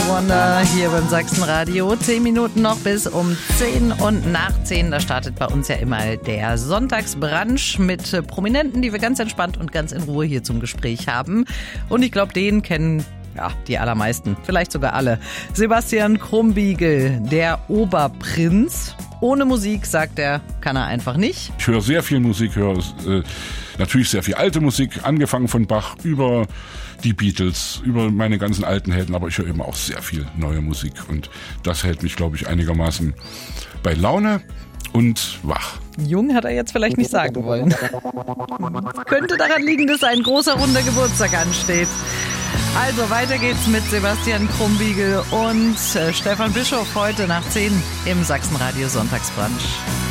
Wonder hier beim Sachsenradio. 10 Minuten noch bis um 10 und nach 10. Da startet bei uns ja immer der Sonntagsbrunch mit Prominenten, die wir ganz entspannt und ganz in Ruhe hier zum Gespräch haben. Und ich glaube, den kennen die allermeisten, vielleicht sogar alle. Sebastian Krumbiegel, der Oberprinz. Ohne Musik, sagt er, kann er einfach nicht. Ich höre sehr viel Musik, höre natürlich sehr viel alte Musik, angefangen von Bach über die Beatles, über meine ganzen alten Helden, aber ich höre eben auch sehr viel neue Musik und das hält mich, glaube ich, einigermaßen bei Laune und wach. Jung hat er jetzt vielleicht nicht sagen wollen. Könnte daran liegen, dass ein großer runder Geburtstag ansteht. Also weiter geht's mit Sebastian Krumbiegel und Stefan Bischof heute nach 10 im Sachsenradio Sonntagsbrunch.